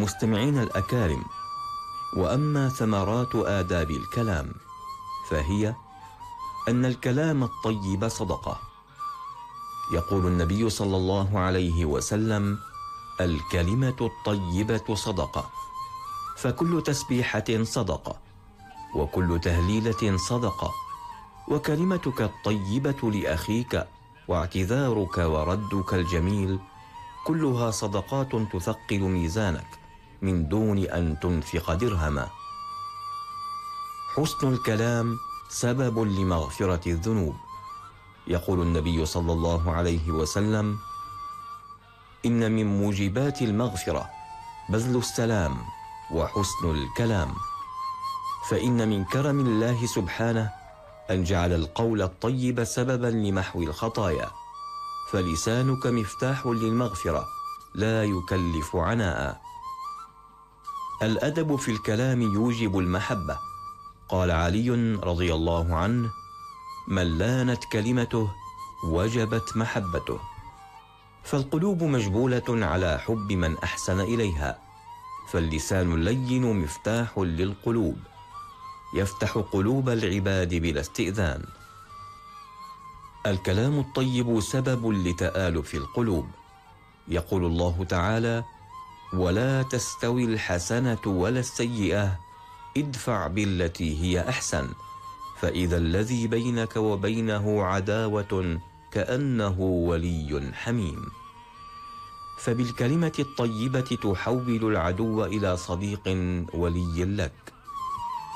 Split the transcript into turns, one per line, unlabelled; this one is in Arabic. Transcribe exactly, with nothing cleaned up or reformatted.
مستمعين الأكارم، وأما ثمرات آداب الكلام فهي أن الكلام الطيب صدقة. يقول النبي صلى الله عليه وسلم: الكلمة الطيبة صدقة، فكل تسبيحة صدقة، وكل تهليلة صدقة، وكلمتك الطيبة لأخيك واعتذارك وردك الجميل كلها صدقات تثقل ميزانك من دون أن تنفق درهما. حسن الكلام سبب لمغفرة الذنوب. يقول النبي صلى الله عليه وسلم: إن من موجبات المغفرة بذل السلام وحسن الكلام، فإن من كرم الله سبحانه أن جعل القول الطيب سببا لمحو الخطايا، فلسانك مفتاح للمغفرة لا يكلف عناء. الأدب في الكلام يوجب المحبة. قال علي رضي الله عنه: من لانت كلمته وجبت محبته. فالقلوب مجبولة على حب من أحسن إليها، فاللسان اللين مفتاح للقلوب، يفتح قلوب العباد بلا استئذان. الكلام الطيب سبب لتآلف القلوب. يقول الله تعالى: ولا تستوي الحسنة ولا السيئة ادفع بالتي هي أحسن فإذا الذي بينك وبينه عداوة كأنه ولي حميم. فبالكلمة الطيبة تحول العدو إلى صديق ولي لك.